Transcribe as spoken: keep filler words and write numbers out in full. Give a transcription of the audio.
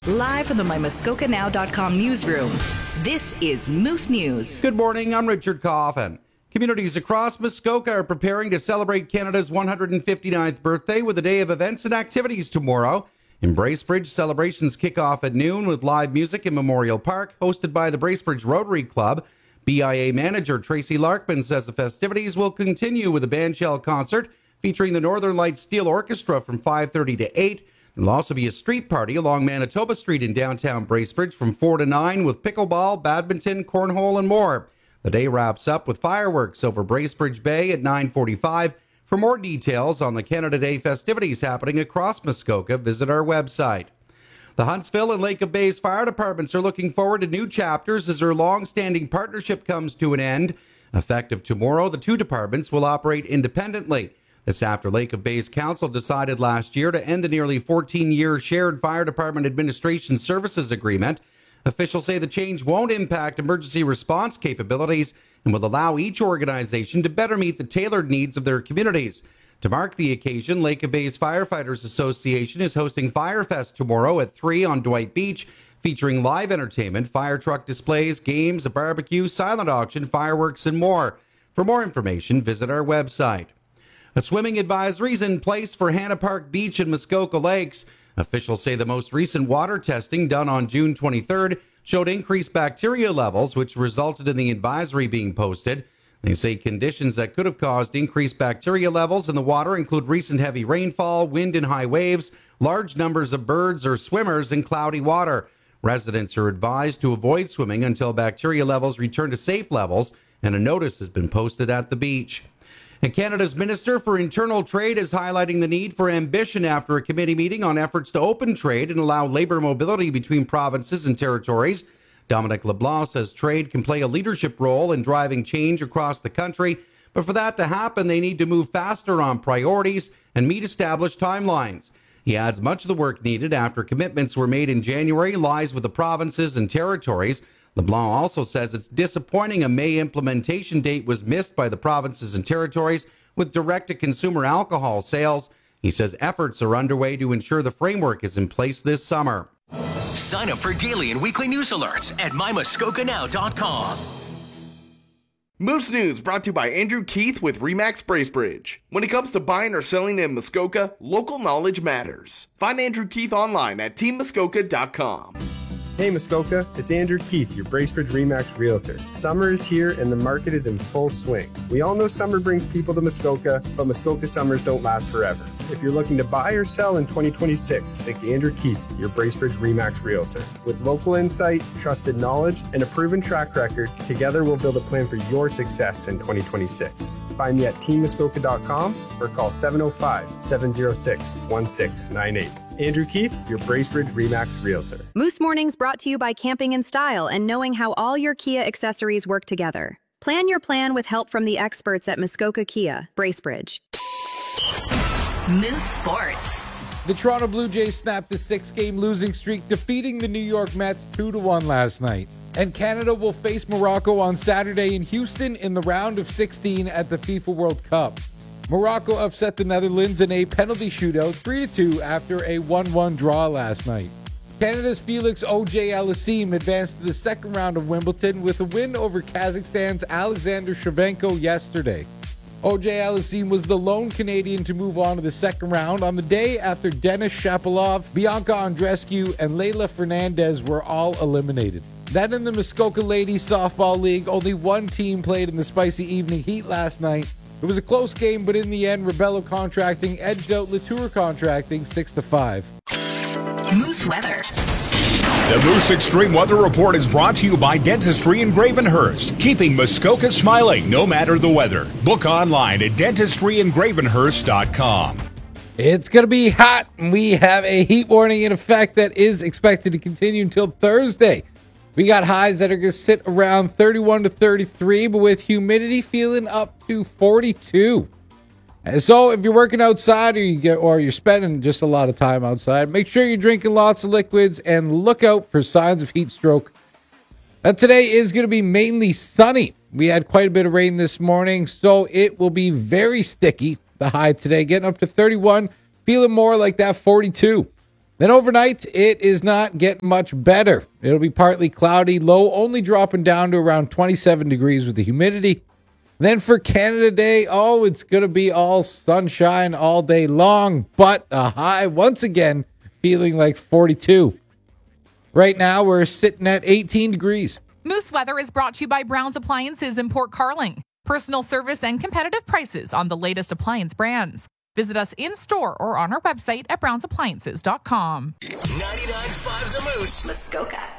Live from the my muskoka now dot com newsroom, this is Moose News. Good morning, I'm Richard Coffin. Communities across Muskoka are preparing to celebrate Canada's one hundred fifty-ninth birthday with a day of events and activities tomorrow. In Bracebridge, celebrations kick off at noon with live music in Memorial Park, hosted by the Bracebridge Rotary Club. B I A manager Tracy Larkman says the festivities will continue with a bandshell concert featuring the Northern Lights Steel Orchestra from five thirty to eight. There'll also be a street party along Manitoba Street in downtown Bracebridge from four to nine with pickleball, badminton, cornhole, and more. The day wraps up with fireworks over Bracebridge Bay at nine forty-five. For more details on the Canada Day festivities happening across Muskoka, visit our website. The Huntsville and Lake of Bays fire departments are looking forward to new chapters as their long-standing partnership comes to an end. Effective tomorrow, the two departments will operate independently. This after Lake of Bays Council decided last year to end the nearly fourteen-year shared fire department administration services agreement. Officials say the change won't impact emergency response capabilities and will allow each organization to better meet the tailored needs of their communities. To mark the occasion, Lake of Bays Firefighters Association is hosting Firefest tomorrow at three on Dwight Beach, featuring live entertainment, fire truck displays, games, a barbecue, silent auction, fireworks, and more. For more information, visit our website. A swimming advisory is in place for Hannah Park Beach and Muskoka Lakes. Officials say the most recent water testing done on June twenty-third showed increased bacteria levels, which resulted in the advisory being posted. They say conditions that could have caused increased bacteria levels in the water include recent heavy rainfall, wind and high waves, large numbers of birds or swimmers, and cloudy water. Residents are advised to avoid swimming until bacteria levels return to safe levels, and a notice has been posted at the beach. And Canada's Minister for Internal Trade is highlighting the need for ambition after a committee meeting on efforts to open trade and allow labour mobility between provinces and territories. Dominic LeBlanc says trade can play a leadership role in driving change across the country, but for that to happen, they need to move faster on priorities and meet established timelines. He adds much of the work needed after commitments were made in January lies with the provinces and territories. LeBlanc also says it's disappointing a May implementation date was missed by the provinces and territories with direct-to-consumer alcohol sales. He says efforts are underway to ensure the framework is in place this summer. Sign up for daily and weekly news alerts at my muskoka now dot com. Moose News brought to you by Andrew Keith with Remax Bracebridge. When it comes to buying or selling in Muskoka, local knowledge matters. Find Andrew Keith online at team muskoka dot com. Hey Muskoka, it's Andrew Keith, your Bracebridge Remax Realtor. Summer is here and the market is in full swing. We all know summer brings people to Muskoka, but Muskoka summers don't last forever. If you're looking to buy or sell in twenty twenty-six, think Andrew Keith, your Bracebridge Remax Realtor. With local insight, trusted knowledge, and a proven track record, together we'll build a plan for your success in twenty twenty-six. Find me at team muskoka dot com or call seven oh five, seven oh six, one six nine eight. Andrew Keith, your Bracebridge Remax Realtor. Moose Mornings brought to you by Camping in Style and knowing how all your Kia accessories work together. Plan your plan with help from the experts at Muskoka Kia, Bracebridge. Moose Sports. The Toronto Blue Jays snapped the six-game losing streak, defeating the New York Mets two to one last night. And Canada will face Morocco on Saturday in Houston in the round of sixteen at the FIFA World Cup. Morocco upset the Netherlands in a penalty shootout three to two after a one one draw last night. Canada's Felix Auger-Aliassime advanced to the second round of Wimbledon with a win over Kazakhstan's Alexander Shevchenko yesterday. Auger-Aliassime was the lone Canadian to move on to the second round on the day after Denis Shapovalov, Bianca Andreescu, and Leylah Fernandez were all eliminated. Then in the Muskoka Ladies Softball League, only one team played in the spicy evening heat last night. It was a close game, but in the end, Rebello Contracting edged out Latour Contracting six to five. Moose Weather. The Moose Extreme Weather Report is brought to you by Dentistry in Gravenhurst, keeping Muskoka smiling no matter the weather. Book online at dentistry in gravenhurst dot com. It's going to be hot, and we have a heat warning in effect that is expected to continue until Thursday. We got highs that are going to sit around thirty-one to thirty-three, but with humidity feeling up to forty-two. And so if you're working outside or, you get, or you're spending just a lot of time outside, make sure you're drinking lots of liquids and look out for signs of heat stroke. Now, today is going to be mainly sunny. We had quite a bit of rain this morning, so it will be very sticky. The high today getting up to thirty-one, feeling more like that forty-two. Then overnight, it is not getting much better. It'll be partly cloudy, low only dropping down to around twenty-seven degrees with the humidity. Then for Canada Day, oh, it's going to be all sunshine all day long, but a high once again feeling like forty-two. Right now, we're sitting at eighteen degrees. Moose Weather is brought to you by Brown's Appliances in Port Carling. Personal service and competitive prices on the latest appliance brands. Visit us in-store or on our website at browns appliances dot com. ninety-nine point five The Moose. Muskoka.